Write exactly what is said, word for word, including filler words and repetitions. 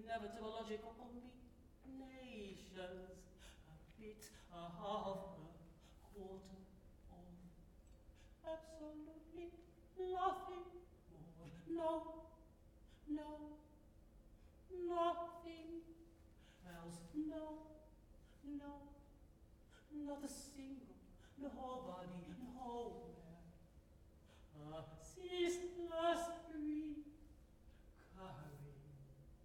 inevitable logical combinations, a bit, a half, a quarter of absolutely nothing more. No, no, nothing else. No, no, not a single, nobody, nowhere. A ceaseless